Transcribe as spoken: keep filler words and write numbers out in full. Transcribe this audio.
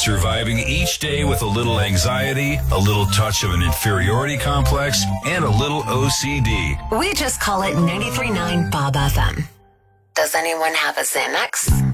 Surviving each day with a little anxiety, a little touch of an inferiority complex, and a little O C D. We just call it ninety-three point nine Bob F M. Does anyone have a Xanax?